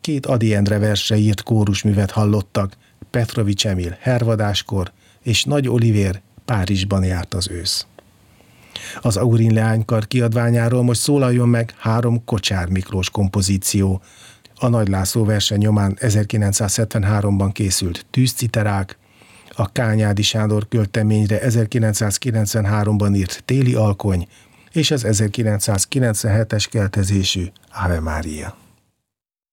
2 Ady Endre verse írt kórusművet hallottak, Petrovics Emil Hervadáskor, és Nagy Olivér Párizsban járt az ősz. Az Aurin Leánykar kiadványáról most szólaljon meg 3 Kocsár Miklós kompozíció. A Nagy László verse nyomán 1973-ban készült Tűzciterák, a Kányádi Sándor költeményre 1993-ban írt Téli alkony, és az 1997-es keltezésű Ave Mária.